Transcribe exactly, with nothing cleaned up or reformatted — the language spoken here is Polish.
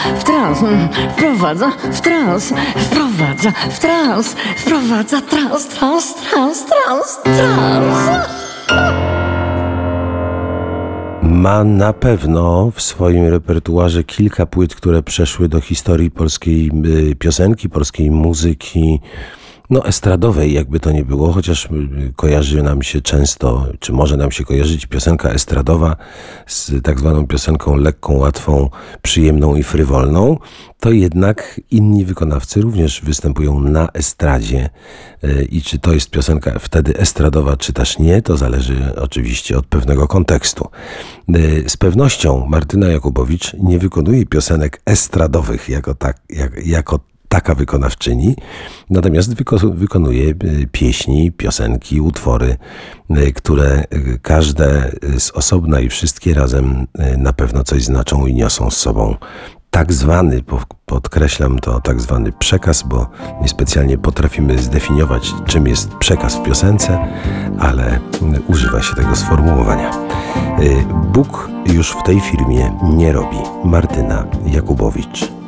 w trans, wprowadza w trans, wprowadza w trans, wprowadza trans, trans, trans, trans, trans. Ma na pewno w swoim repertuarze kilka płyt, które przeszły do historii polskiej piosenki, polskiej muzyki, no estradowej, jakby to nie było, chociaż kojarzy nam się często, czy może nam się kojarzyć piosenka estradowa z tak zwaną piosenką lekką, łatwą, przyjemną i frywolną, to jednak inni wykonawcy również występują na estradzie i czy to jest piosenka wtedy estradowa, czy też nie, to zależy oczywiście od pewnego kontekstu. Z pewnością Martyna Jakubowicz nie wykonuje piosenek estradowych jako, tak, jak, jako taka wykonawczyni, natomiast wyko- wykonuje pieśni, piosenki, utwory, które każde z osobna i wszystkie razem na pewno coś znaczą i niosą z sobą tak zwany, podkreślam to, tak zwany przekaz, bo niespecjalnie potrafimy zdefiniować, czym jest przekaz w piosence, ale używa się tego sformułowania. Bóg już w tej firmie nie robi. Martyna Jakubowicz.